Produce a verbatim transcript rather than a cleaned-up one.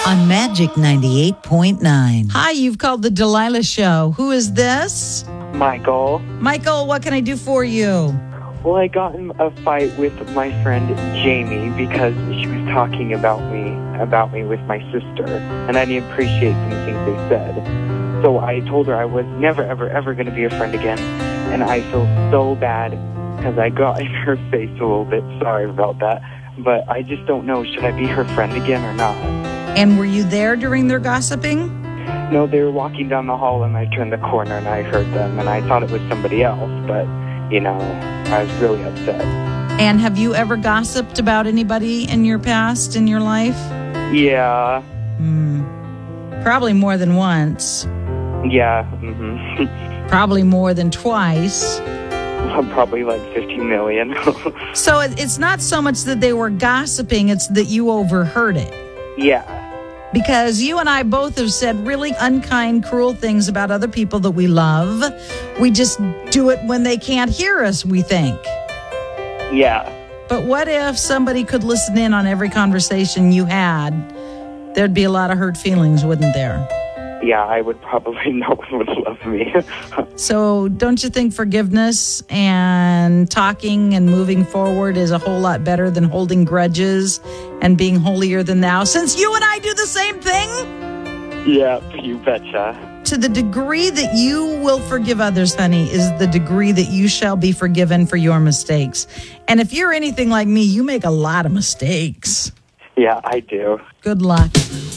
on Magic ninety-eight point nine. Hi, you've called the Delilah Show. Who is this? Michael. Michael, what can I do for you? Well, I got in a fight with my friend Jamie because she was talking about me about me with my sister, and I didn't appreciate some things they said. So I told her I was never, ever, ever going to be a friend again, and I feel so bad because I got in her face a little bit. Sorry about that, but I just don't know. Should I be her friend again or not? And were you there during their gossiping? No, they were walking down the hall, and I turned the corner, and I heard them, and I thought it was somebody else, but, you know, I was really upset. And have you ever gossiped about anybody in your past, in your life? Yeah. Hmm. Probably more than once. Yeah. Mm-hmm. Probably more than twice. Probably like fifty million. So it, it's not so much that they were gossiping, it's that you overheard it. Yeah. Because you and I both have said really unkind, cruel things about other people that we love. We just do it when they can't hear us, we think. Yeah. But what if somebody could listen in on every conversation you had? There'd be a lot of hurt feelings, wouldn't there? Yeah, I would probably, no one would love me. So don't you think forgiveness and talking and moving forward is a whole lot better than holding grudges and being holier than thou? Since you and I do the same thing? Yeah, you betcha. To the degree that you will forgive others, honey, is the degree that you shall be forgiven for your mistakes. And if you're anything like me, you make a lot of mistakes. Yeah, I do. Good luck.